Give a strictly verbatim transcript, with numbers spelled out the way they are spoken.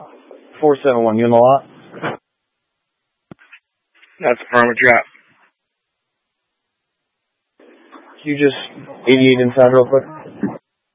four seven one, you in the lot? That's the farm drop. Can you just eighty-eight inside real quick?